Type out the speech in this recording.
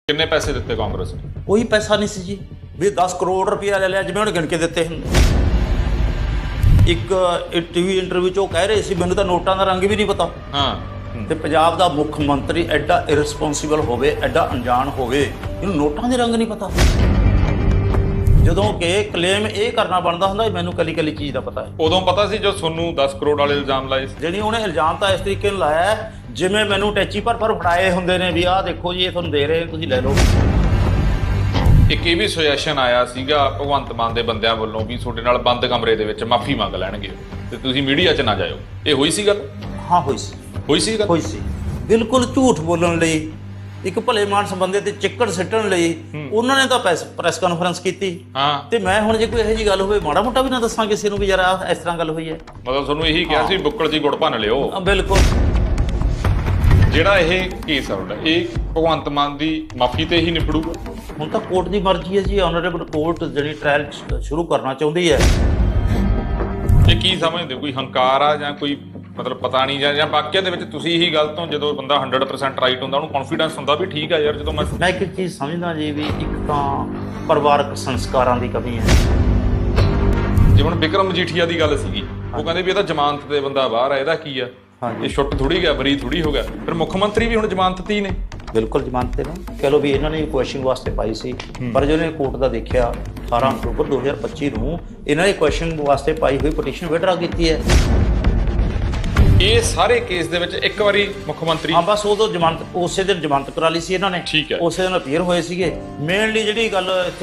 ਕਿੰਨੇ ਪੈਸੇ ਦਿੱਤੇ ਕਾਂਗਰਸ ਨੇ? ਕੋਈ ਪੈਸਾ ਨਹੀਂ ਸੀ ਜੀ ਵੀ 10 ਕਰੋੜ ਰੁਪਇਆ ਲੈ ਲਿਆ ਜਿਵੇਂ ਉਹਨੇ ਗਿਣ ਕੇ ਦਿੱਤੇ ਹਨ। ਇੱਕ ਟੀਵੀ ਇੰਟਰਵਿਊ 'ਚ ਉਹ ਕਹਿ ਰਹੇ ਸੀ ਮੈਨੂੰ ਤਾਂ ਨੋਟਾਂ ਦਾ ਰੰਗ ਵੀ ਨਹੀਂ ਪਤਾ। ਹਾਂ, ਤੇ ਪੰਜਾਬ ਦਾ ਮੁੱਖ ਮੰਤਰੀ ਐਡਾ ਇਰਰਿਸਪੌਂਸਿਬਲ ਹੋਵੇ, ਐਡਾ ਅਣਜਾਣ ਹੋਵੇ, ਇਹਨੂੰ ਨੋਟਾਂ ਦੇ ਰੰਗ ਨਹੀਂ ਪਤਾ। ਜਦੋਂ ਕਿ ਕਲੇਮ ਇਹ ਕਰਨਾ ਬਣਦਾ ਹੁੰਦਾ ਮੈਨੂੰ ਕੱਲੀ ਕੱਲੀ ਚੀਜ਼ ਦਾ ਪਤਾ ਹੈ। ਉਦੋਂ ਪਤਾ ਸੀ ਜੋ ਤੁਹਾਨੂੰ 10 ਕਰੋੜ ਵਾਲੇ ਇਲਜ਼ਾਮ ਲਾਏ ਸੀ? ਜਿਹੜੀ ਉਹਨੇ ਇਲਜ਼ਾਮ ਤਾਂ ਇਸ ਤਰੀਕੇ ਨਾਲ ਲਾਇਆ ਹੈ, ਜਿਵੇਂ ਮੈਨੂੰ ਟੈਚੀ ਪਰ ਫੜਾਏ ਹੁੰਦੇ ਨੇ ਵੀ ਆਹ ਦੇਖੋ ਜੀ ਇਹ ਤੁਹਾਨੂੰ ਦੇ ਰਹੇ ਤੁਸੀਂ ਲੈ ਲਓ। ਇੱਕ ਇਹ ਵੀ ਸੁਜੈਸ਼ਨ ਆਇਆ ਸੀਗਾ ਭਗਵੰਤ ਮਾਨ ਦੇ ਬੰਦਿਆਂ ਵੱਲੋਂ ਵੀ ਤੁਹਾਡੇ ਨਾਲ ਬੰਦ ਕਮਰੇ ਦੇ ਵਿੱਚ ਮਾਫੀ ਮੰਗ ਲੈਣਗੇ ਤੇ ਤੁਸੀਂ ਮੀਡੀਆ 'ਚ ਨਾ ਜਾਇਓ। ਇਹ ਹੋਈ ਸੀ ਗੱਲ? ਹਾਂ ਹੋਈ ਸੀ, ਹੋਈ ਸੀ ਗੱਲ? ਹੋਈ ਸੀ। ਬਿਲਕੁਲ ਝੂਠ ਬੋਲਣ ਲਈ, ਇੱਕ ਭਲੇ ਮਾਨਸ ਬੰਦੇ ਤੇ ਚਿੱਕੜ ਸਿੱਟਣ ਲਈ ਉਹਨਾਂ ਨੇ ਤਾਂ ਪ੍ਰੈਸ ਕਾਨਫਰੰਸ ਕੀਤੀ। ਹਾਂ, ਤੇ ਮੈਂ ਹੁਣ ਜੇ ਕੋਈ ਇਹੋ ਜਿਹੀ ਗੱਲ ਹੋਵੇ ਮਾੜਾ ਮੋਟਾ ਵੀ ਨਾ ਦੱਸਾਂ ਕਿਸੇ ਨੂੰ ਵੀ ਯਾਰ ਆਹ ਇਸ ਤਰ੍ਹਾਂ ਗੱਲ ਹੋਈ ਹੈ। ਮਤਲਬ ਤੁਹਾਨੂੰ ਇਹੀ ਕਿਹਾ ਸੀ ਬੁੱਕਲ ਜੀ ਗੁੜ ਭੰਨ ਲਿਓ। ਬਿਲਕੁਲ। ਜਿਹੜਾ ਇਹ ਕੇਸ ਆ ਤੁਹਾਡਾ, ਇਹ ਭਗਵੰਤ ਮਾਨ ਦੀ ਮਾਫੀ ਤੇ ਹੀ ਨਿਬੜੂਗਾ? ਹੁਣ ਤਾਂ ਕੋਰਟ ਦੀ ਮਰਜ਼ੀ ਹੈ ਜੀ। ਆਨਰੇਬਲ ਕੋਰਟ ਜਿਹੜੀ ਟ੍ਰਾਇਲ ਸ਼ੁਰੂ ਕਰਨਾ ਚਾਹੁੰਦੀ ਹੈ। ਇਹ ਕੀ ਸਮਝਦੇ ਹੋ, ਕੋਈ ਹੰਕਾਰ ਆ ਜਾਂ ਕੋਈ ਮਤਲਬ ਪਤਾ ਨਹੀਂ, ਜਾਂ ਵਾਕਿਆ ਦੇ ਵਿੱਚ ਤੁਸੀਂ ਇਹੀ ਗੱਲ ਤੋਂ ਜਦੋਂ ਬੰਦਾ 100% ਰਾਈਟ ਹੁੰਦਾ ਉਹਨੂੰ ਕੌਨਫੀਡੈਂਸ ਹੁੰਦਾ ਵੀ ਠੀਕ ਆ ਯਾਰ ਜਦੋਂ ਮੈਂ ਇੱਕ ਚੀਜ਼ ਸਮਝਦਾ ਜੀ ਵੀ ਇੱਕ ਤਾਂ ਪਰਿਵਾਰਕ ਸੰਸਕਾਰਾਂ ਦੀ ਕਮੀ ਹੈ। ਜਿਵੇਂ ਹੁਣ ਬਿਕਰਮ ਮਜੀਠੀਆ ਦੀ ਗੱਲ ਸੀਗੀ, ਉਹ ਕਹਿੰਦੇ ਵੀ ਇਹ ਤਾਂ ਜ਼ਮਾਨਤ ਤੇ ਬੰਦਾ ਬਾਹਰ ਆ, ਇਹਦਾ ਕੀ ਆ, ਇਹ ਛੁੱਟ ਥੋੜੀ ਗਿਆ, ਬਰੀ ਥੋੜੀ ਹੋ ਗਿਆ। ਫਿਰ ਮੁੱਖ ਮੰਤਰੀ ਵੀ ਹੁਣ ਜ਼ਮਾਨਤ ਤੇ ਹੀ ਨੇ। ਬਿਲਕੁਲ ਜ਼ਮਾਨਤ ਤੇ ਨੇ। ਕਹਿ ਲਓ ਵੀ ਇਹਨਾਂ ਨੇ ਕੁਐਸਚਨ ਵਾਸਤੇ ਪਾਈ ਸੀ, ਪਰ ਜਦੋਂ ਇਹਨੇ ਕੋਰਟ ਦਾ ਦੇਖਿਆ 18 ਅਕਤੂਬਰ 2025 ਨੂੰ ਇਹਨਾਂ ਨੇ ਕੁਐਸਚਨ ਵਾਸਤੇ ਪਾਈ ਹੋਈ ਪਟੀਸ਼ਨ ਵਿਡਰਾ ਕੀਤੀ ਹੈ। ਇਹ ਸਾਰੇ ਕੇਸ ਦੇ ਵਿੱਚ ਇੱਕ ਵਾਰੀ ਮੁੱਖ ਮੰਤਰੀ, ਹਾਂ ਬਸ ਉਦੋਂ ਜ਼ਮਾਨਤ, ਉਸੇ ਦਿਨ ਜ਼ਮਾਨਤ ਕਰਾ ਲਈ ਸੀ ਇਹਨਾਂ ਨੇ। ਠੀਕ ਹੈ। ਉਸੇ ਦਿਨ ਅਪੀਅਰ ਹੋਏ ਸੀਗੇ। ਮੇਨਲੀ ਜਿਹੜੀ ਗੱਲ